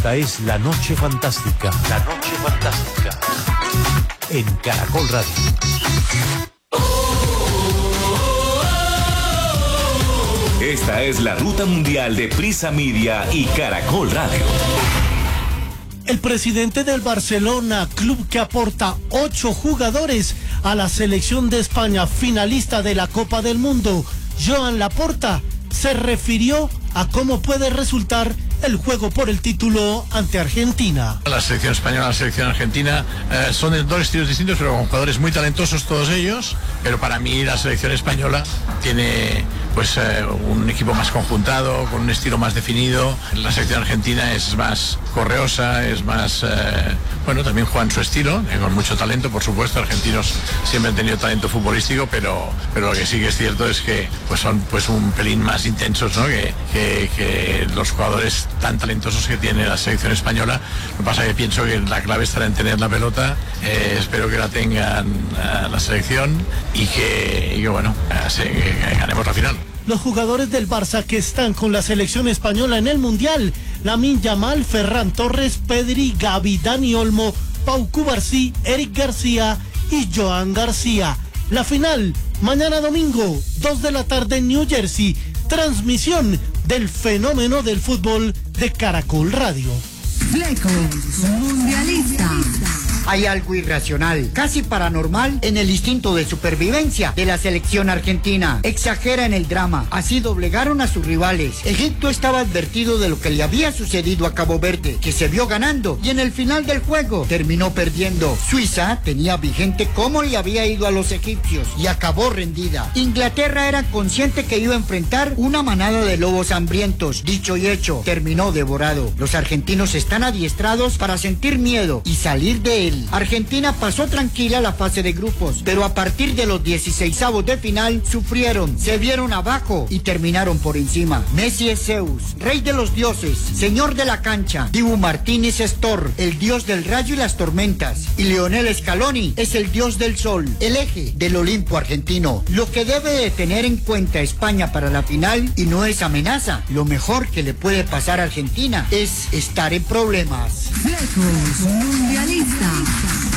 Esta es La Noche Fantástica. La Noche Fantástica. En Caracol Radio. Esta es la ruta mundial de Prisa Media y Caracol Radio. El presidente del Barcelona, club que aporta 8 jugadores a la selección de España finalista de la Copa del Mundo, Joan Laporta, se refirió a cómo puede resultar el juego por el título ante Argentina. La selección española y la selección argentina son de dos estilos distintos, pero con jugadores muy talentosos todos ellos. Pero para mí la selección española tiene un equipo más conjuntado, con un estilo más definido. La selección argentina es más correosa, es más... también juegan su estilo, con mucho talento, por supuesto. Argentinos siempre han tenido talento futbolístico, pero lo que sí que es cierto es que son un pelín más intensos, ¿no? que los jugadores tan talentosos que tiene la selección española. Lo que pasa es que pienso que la clave estará en tener la pelota. Espero que la tengan la selección y que ganemos la final. Los jugadores del Barça que están con la selección española en el Mundial: Lamine Yamal, Ferran Torres, Pedri, Gavi, Dani Olmo, Pau Cubarsí, Eric García y Joan García. La final, mañana domingo, 2 de la tarde en New Jersey. Transmisión del fenómeno del fútbol de Caracol Radio. Flecos Mundialista. Hay algo irracional, casi paranormal, en el instinto de supervivencia de la selección argentina. Exagera en el drama, así doblegaron a sus rivales. Egipto estaba advertido de lo que le había sucedido a Cabo Verde, que se vio ganando y en el final del juego terminó perdiendo. Suiza tenía vigente cómo le había ido a los egipcios y acabó rendida. Inglaterra era consciente que iba a enfrentar una manada de lobos hambrientos. Dicho y hecho, terminó devorado. Los argentinos están adiestrados para sentir miedo y salir de él. Argentina pasó tranquila la fase de grupos, pero a partir de los 16avos de final sufrieron, se vieron abajo y terminaron por encima. Messi es Zeus, rey de los dioses, señor de la cancha. Dibu Martínez es Thor, el dios del rayo y las tormentas. Y Lionel Scaloni es el dios del sol, el eje del Olimpo argentino. Lo que debe de tener en cuenta España para la final, y no es amenaza, lo mejor que le puede pasar a Argentina es estar en problemas. Flecos Mundialista.